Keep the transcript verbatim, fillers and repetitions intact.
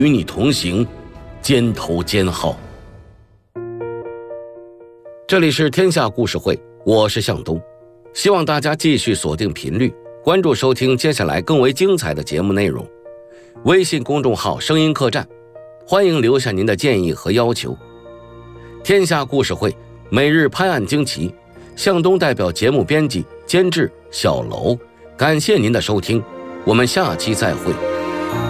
与你同行，肩头肩号。这里是天下故事会，我是向东，希望大家继续锁定频率，关注收听接下来更为精彩的节目内容。微信公众号声音客栈，欢迎留下您的建议和要求。天下故事会每日拍案惊奇，向东代表节目编辑监制小楼，感谢您的收听，我们下期再会。